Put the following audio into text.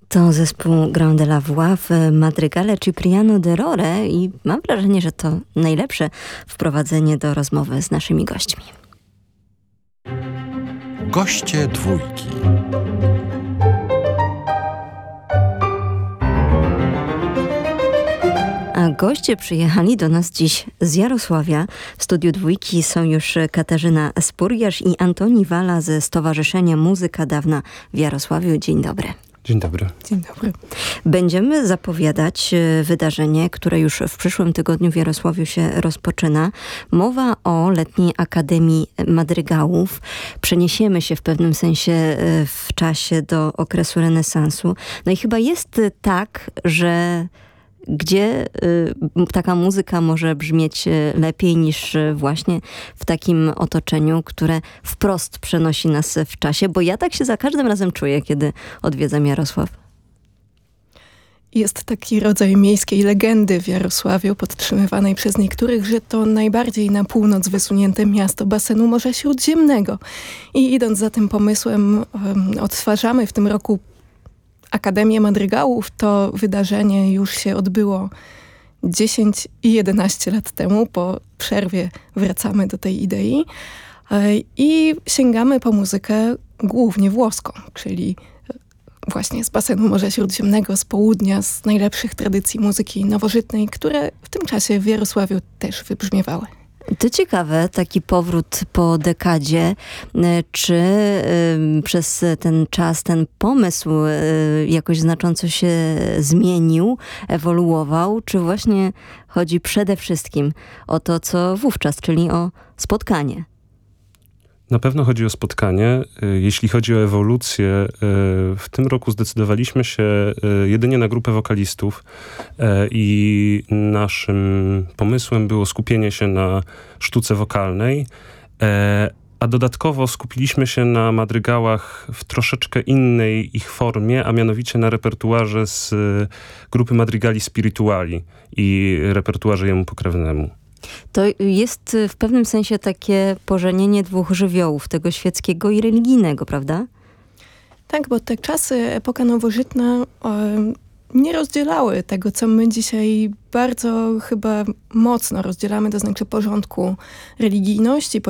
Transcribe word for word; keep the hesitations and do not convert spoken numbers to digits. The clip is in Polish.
To zespół Grand de la Voix w madrygale Cipriano de Rore i mam wrażenie, że to najlepsze wprowadzenie do rozmowy z naszymi gośćmi. Goście dwójki. A goście przyjechali do nas dziś z Jarosławia. W studiu dwójki są już Katarzyna Spurjasz i Antoni Wala ze Stowarzyszenia Muzyka Dawna w Jarosławiu. Dzień dobry. Dzień dobry. Dzień dobry. Będziemy zapowiadać wydarzenie, które już w przyszłym tygodniu w Jarosławiu się rozpoczyna. Mowa o Letniej Akademii Madrygałów. Przeniesiemy się w pewnym sensie w czasie do okresu renesansu. No i chyba jest tak, że gdzie y, taka muzyka może brzmieć lepiej niż właśnie w takim otoczeniu, które wprost przenosi nas w czasie, bo ja tak się za każdym razem czuję, kiedy odwiedzam Jarosław. Jest taki rodzaj miejskiej legendy w Jarosławiu, podtrzymywanej przez niektórych, że to najbardziej na północ wysunięte miasto basenu Morza Śródziemnego. I idąc za tym pomysłem, um, odtwarzamy w tym roku Akademię Madrygałów. To wydarzenie już się odbyło dziesięć i jedenaście lat temu. Po przerwie wracamy do tej idei i sięgamy po muzykę głównie włoską, czyli właśnie z basenu Morza Śródziemnego, z południa, z najlepszych tradycji muzyki nowożytnej, które w tym czasie w Jarosławiu też wybrzmiewały. To ciekawe, taki powrót po dekadzie. Czy y, przez ten czas ten pomysł y, jakoś znacząco się zmienił, ewoluował, czy właśnie chodzi przede wszystkim o to, co wówczas, czyli o spotkanie? Na pewno chodzi o spotkanie. Jeśli chodzi o ewolucję, w tym roku zdecydowaliśmy się jedynie na grupę wokalistów i naszym pomysłem było skupienie się na sztuce wokalnej, a dodatkowo skupiliśmy się na madrygałach w troszeczkę innej ich formie, a mianowicie na repertuarze z grupy Madrigali Spirituali i repertuarze jemu pokrewnemu. To jest w pewnym sensie takie pożenienie dwóch żywiołów, tego świeckiego i religijnego, prawda? Tak, bo te czasy, epoka nowożytna e, nie rozdzielały tego, co my dzisiaj bardzo chyba mocno rozdzielamy, to znaczy porządku religijności,